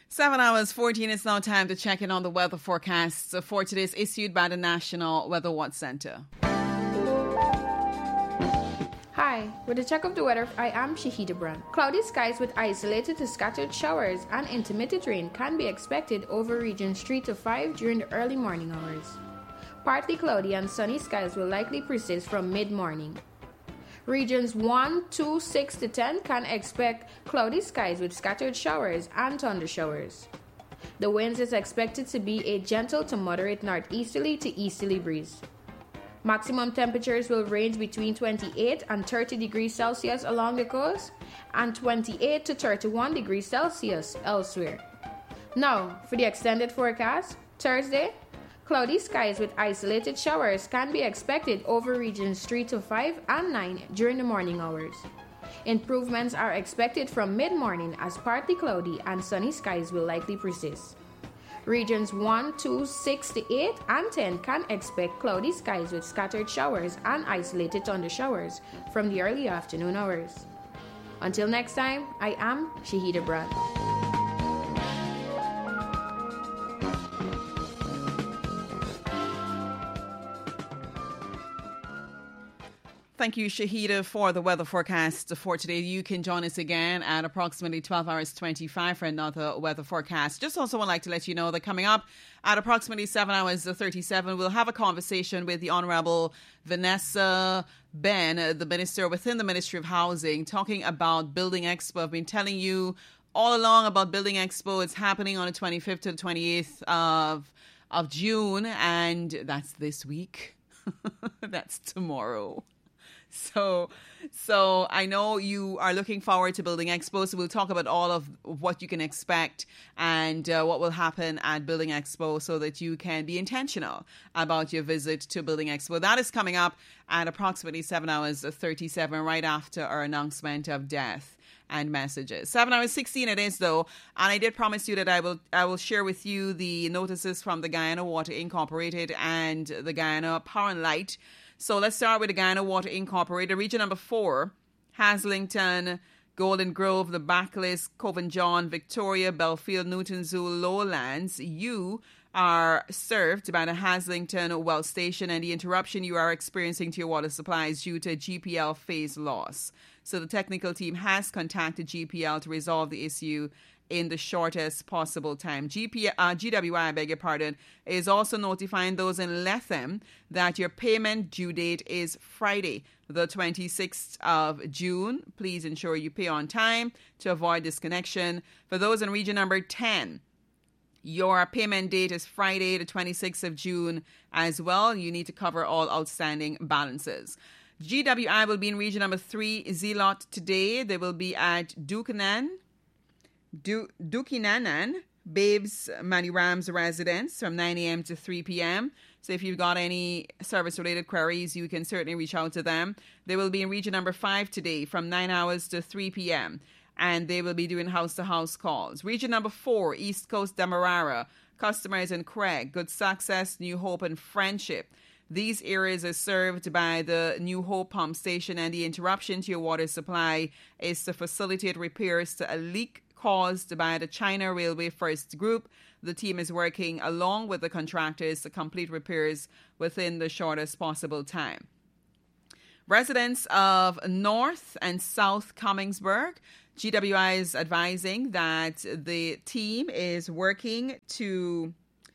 7 hours 14. It's now time to check in on the weather forecasts for today's issued by the National Weather Watch Center. Hi, with a check of the weather, I am Shahida Brand. Cloudy skies with isolated to scattered showers and intermittent rain can be expected over regions 3 to 5 during the early morning hours. Partly cloudy and sunny skies will likely persist from mid-morning. Regions 1, 2, 6 to 10 can expect cloudy skies with scattered showers and thunder showers. The winds is expected to be a gentle to moderate northeasterly to easterly breeze. Maximum temperatures will range between 28 and 30 degrees Celsius along the coast and 28 to 31 degrees Celsius elsewhere. Now, for the extended forecast, Thursday, cloudy skies with isolated showers can be expected over regions 3 to 5 and 9 during the morning hours. Improvements are expected from mid-morning as partly cloudy and sunny skies will likely persist. Regions 1, 2, 6 to 8 and 10 can expect cloudy skies with scattered showers and isolated thunder showers from the early afternoon hours. Until next time, I am Shahida Brad. Thank you, Shahida, for the weather forecast for today. You can join us again at approximately 12 hours 25 for another weather forecast. Just also would like to let you know that coming up at approximately 7 hours 37, we'll have a conversation with the Honourable Vanessa Ben, the Minister within the Ministry of Housing, talking about Building Expo. I've been telling you all along about Building Expo. It's happening on the 25th to the 28th of June, and that's this week. That's tomorrow. So I know you are looking forward to Building Expo, so we'll talk about all of what you can expect and what will happen at Building Expo so that you can be intentional about your visit to Building Expo. That is coming up at approximately 7 hours 37, right after our announcement of death and messages. 7 hours 16 it is, though, and I did promise you that I will share with you the notices from the Guyana Water Incorporated and the Guyana Power and Light. So let's start with the Guyana Water Incorporated. Region number 4, Haslington, Golden Grove, the Backlist, Coven John, Victoria, Belfield, Newton Zoo, Lowlands. You are served by the Haslington Well Station, and the interruption you are experiencing to your water supply is due to GPL phase loss. So the technical team has contacted GPL to resolve the issue in the shortest possible time. GWI, I beg your pardon, is also notifying those in Lethem that your payment due date is Friday, the 26th of June. Please ensure you pay on time to avoid disconnection. For those in region number 10, your payment date is Friday, the 26th of June as well. You need to cover all outstanding balances. GWI will be in region number 3, Zealot today. They will be at Dukinanan, Babes Maniram's residence from 9 a.m. to 3 p.m. So if you've got any service-related queries, you can certainly reach out to them. They will be in region number 5 today from 9 hours to 3 p.m. And they will be doing house-to-house calls. Region number 4, East Coast Demerara. Customers in Craig, Good Success, New Hope, and Friendship. These areas are served by the New Hope pump station, and the interruption to your water supply is to facilitate repairs to a leak caused by the China Railway First Group. The team is working along with the contractors to complete repairs within the shortest possible time. Residents of North and South Commingsburg, GWI is advising that the team is working to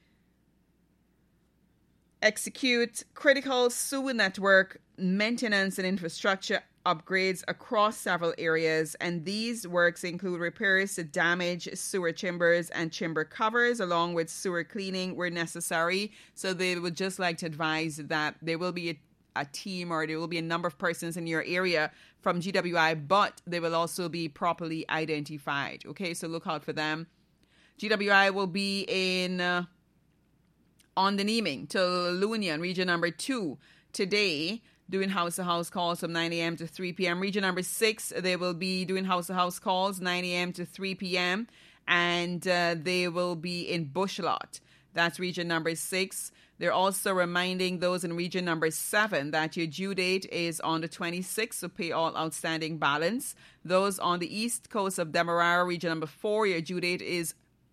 execute critical sewer network maintenance and infrastructure upgrades across several areas, and these works include repairs to damaged sewer chambers and chamber covers, along with sewer cleaning where necessary. So they would just like to advise that there will be a team, or there will be a number of persons in your area from GWI, but they will also be properly identified. Okay, so look out for them. GWI will be in on the Neming to Lunion, region number 2 today, doing house-to-house calls from 9 a.m. to 3 p.m. Region number 6, they will be doing house-to-house calls 9 a.m. to 3 p.m. And they will be in Bushlot. That's region number 6. They're also reminding those in region number 7 that your due date is on the 26th, so pay all outstanding balance. Those on the east coast of Demerara, region number 4, your due date is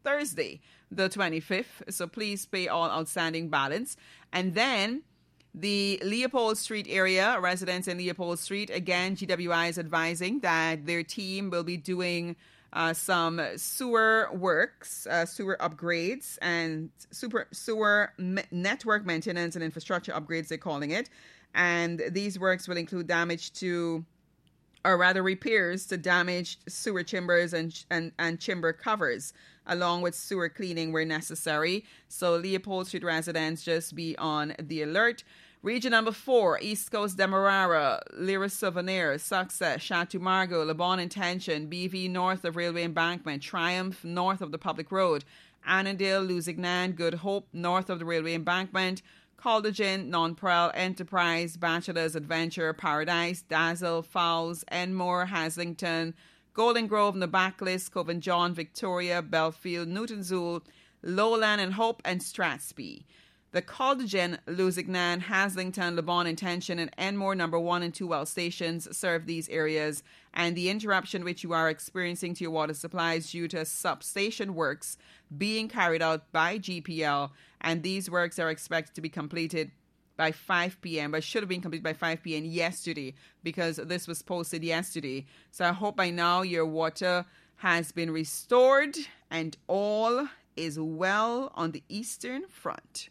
Thursday, the 25th. So please pay all outstanding balance. And then the Leopold Street area, residents in Leopold Street, again, GWI is advising that their team will be doing some sewer works, sewer upgrades, and sewer network maintenance and infrastructure upgrades, they're calling it. And these works will include damage to, or rather repairs to damaged sewer chambers and chamber covers, along with sewer cleaning where necessary. So Leopold Street residents, just be on the alert. Region number 4, East Coast, Demerara, Lyra Souvenir, Success, Chateau Margaux, Le Bon Intention, BV north of Railway Embankment, Triumph north of the Public Road, Annandale, Lusignan, Good Hope north of the Railway Embankment, Caldergin, Nonprel, Enterprise, Bachelor's Adventure, Paradise, Dazzle, Fowles, Enmore, Haslington, Golden Grove, Nabaclis, Coven John, Victoria, Belfield, Newton-Zool, Lowland and Hope, and Strathspey. The Caldergin, Lusignan, Haslington, Le Bon Intention, and Enmore number 1 and 2 well stations serve these areas, and the interruption which you are experiencing to your water supply is due to substation works being carried out by GPL, and these works are expected to be completed by 5 p.m., but should have been completed by 5 p.m. yesterday because this was posted yesterday. So I hope by now your water has been restored and all is well on the Eastern Front.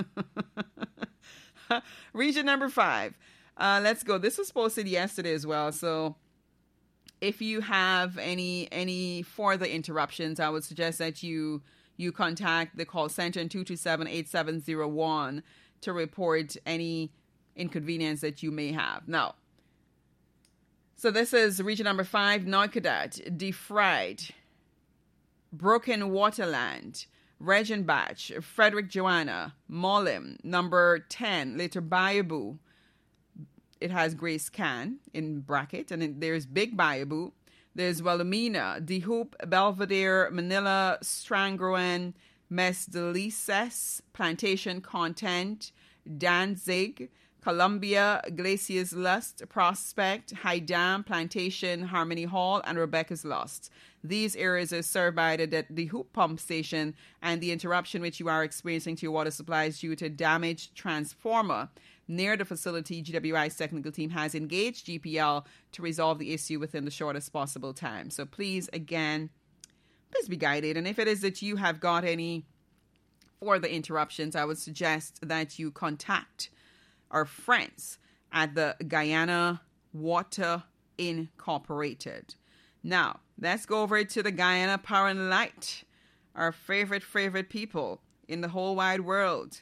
Region number 5. Let's go. This was posted yesterday as well. So if you have any further interruptions, I would suggest that you contact the call center in 227-8701 to report any inconvenience that you may have. Now, so this is region number 5, Neukadat, Defried, Broken Waterland, Regenbach, Frederick Joanna, Molim, number 10, later Bayabu. It has Grace Can in bracket, and then there's Big Bayabu. There's Wilhelmina, De Hoop, Belvedere, Manila, Strangroen, Mes Delices, Plantation Content, Danzig, Columbia, Glaciers Lust, Prospect, High Dam, Plantation, Harmony Hall, and Rebecca's Lust. These areas are served by the Hoop Pump Station, and the interruption which you are experiencing to your water supply is due to damaged transformer. Near the facility, GWI's technical team has engaged GPL to resolve the issue within the shortest possible time. So please, again, please be guided. And if it is that you have got any further interruptions, I would suggest that you contact our friends at the Guyana Water Incorporated. Now, let's go over to the Guyana Power and Light, our favorite people in the whole wide world.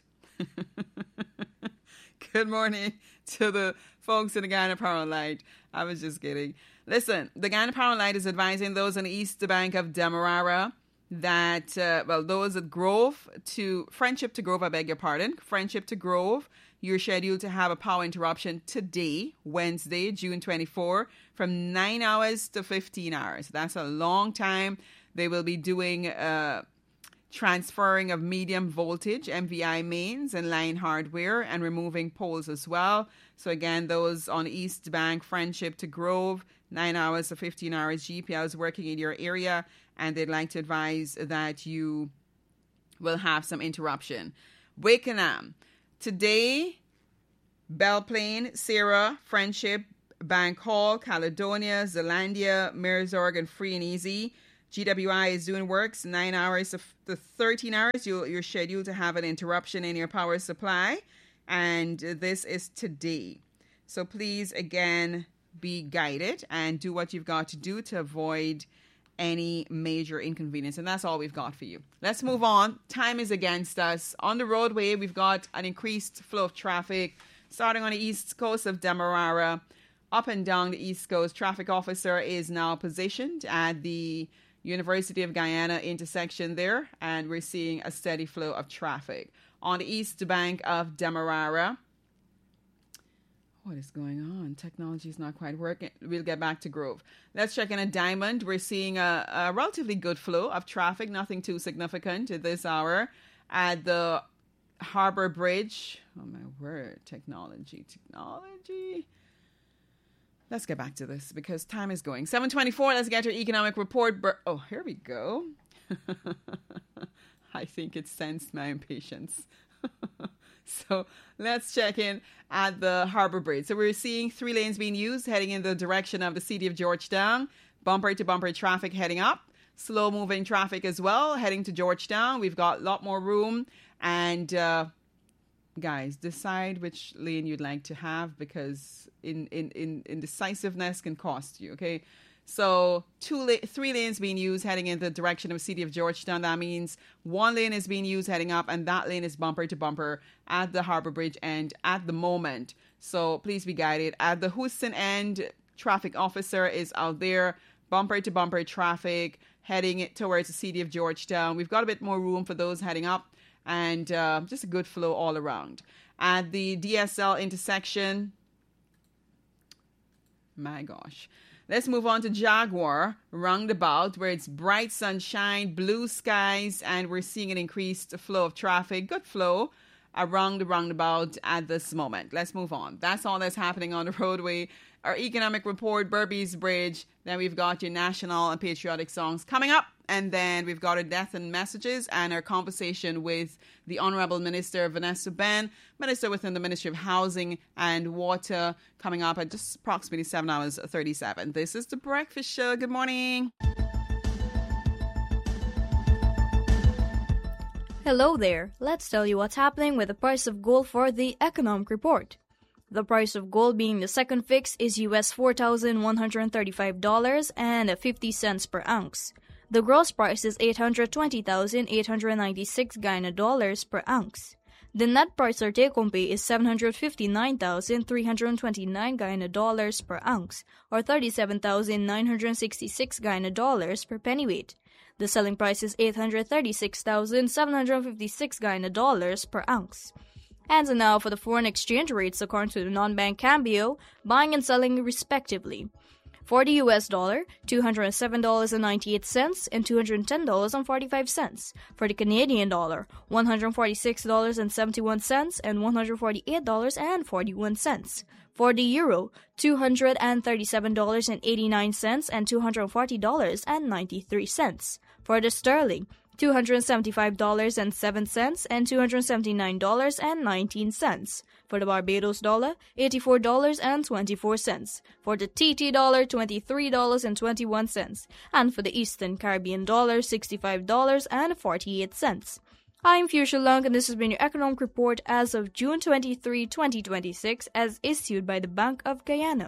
Good morning to the folks in the Guyana Power and Light. I was just kidding. Listen, the Guyana Power and Light is advising those on the east bank of Demerara that, those at Friendship to Grove, you're scheduled to have a power interruption today, Wednesday, June 24, from 9 hours to 15 hours. That's a long time. They will be doing transferring of medium voltage MVI mains and line hardware and removing poles as well. So again, those on East Bank, Friendship to Grove, 9 hours to 15 hours. GPL is working in your area, and they'd like to advise that you will have some interruption. Wakenham. Today, Belle Plaine, Sarah, Friendship, Bank Hall, Caledonia, Zealandia, Merzorg, and Free and Easy. GWI is doing works 9 hours to 13 hours. You're scheduled to have an interruption in your power supply, and this is today. So please, again, be guided and do what you've got to do to avoid any major inconvenience. And that's all we've got for you. Let's move on. Time is against us. On the roadway, we've got an increased flow of traffic starting on the east coast of Demerara. Up and down the east coast, traffic officer is now positioned at the University of Guyana intersection there, and we're seeing a steady flow of traffic. On the east bank of Demerara, what is going on? Technology is not quite working. We'll get back to Grove. Let's check in at Diamond. We're seeing a relatively good flow of traffic, nothing too significant at this hour. At the Harbor Bridge, oh my word, technology. Let's get back to this because time is going. 7:24, let's get your economic report. Here we go. I think it sensed my impatience. So let's check in at the Harbor Bridge. So we're seeing 3 lanes being used heading in the direction of the city of Georgetown. Bumper to bumper traffic heading up. Slow moving traffic as well heading to Georgetown. We've got a lot more room. And guys, decide which lane you'd like to have, because indecisiveness can cost you, okay? So 3 lanes being used heading in the direction of the city of Georgetown. That means 1 lane is being used heading up, and that lane is bumper to bumper at the Harbor Bridge end at the moment. So please be guided. At the Houston end, traffic officer is out there. Bumper to bumper traffic heading towards the city of Georgetown. We've got a bit more room for those heading up, and just a good flow all around. At the DSL intersection, my gosh. Let's move on to Jaguar roundabout, where it's bright sunshine, blue skies, and we're seeing an increased flow of traffic. Good flow around the roundabout at this moment. Let's move on. That's all that's happening on the roadway. Our economic report, Berbice Bridge. Then we've got your national and patriotic songs coming up. And then we've got our death and messages and our conversation with the Honorable Minister Vanessa Ben, Minister within the Ministry of Housing and Water, coming up at just approximately 7 hours 37. This is The Breakfast Show. Good morning. Hello there. Let's tell you what's happening with the price of gold for the economic report. The price of gold being the second fix is US $4,135.50 per ounce. The gross price is $820,896 Guyana dollars per ounce. The net price or take-home pay is $759,329 Guyana dollars per ounce, or $37,966 Guyana dollars per pennyweight. The selling price is $836,756 Guyana dollars per ounce. And so now for the foreign exchange rates according to the non-bank Cambio, buying and selling respectively. For the US dollar, $207.98 and $210.45. For the Canadian dollar, $146.71 and $148.41. For the euro, $237.89 and $240.93. For the sterling, $275.07 and $279.19. For the Barbados dollar, $84.24. For the TT dollar, $23.21. And for the Eastern Caribbean dollar, $65.48. I'm Fuchsia Lung, and this has been your economic report as of June 23, 2026, as issued by the Bank of Guyana.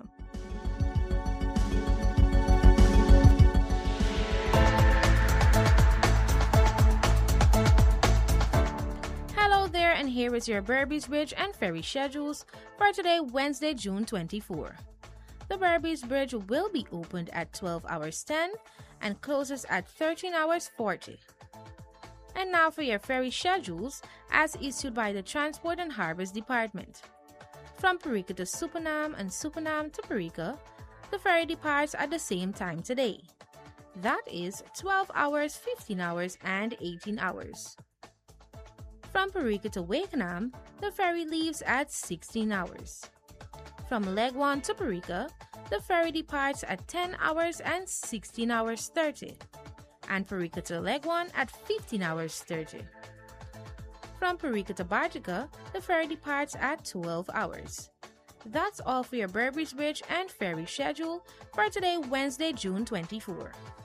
Hello there, and here is your Berbice Bridge and ferry schedules for today, Wednesday, June 24. The Berbice Bridge will be opened at 12 hours 10 and closes at 13 hours 40. And now for your ferry schedules as issued by the Transport and Harbors Department. From Parika to Supanam and Supanam to Parika, the ferry departs at the same time today. That is 12 hours, 15 hours, and 18 hours. From Parika to Wakenham, the ferry leaves at 16 hours. From Legwan to Parika, the ferry departs at 10 hours and 16 hours 30. And Parika to Legwan at 15 hours 30. From Parika to Bartica, the ferry departs at 12 hours. That's all for your Berbice Bridge and ferry schedule for today, Wednesday, June 24.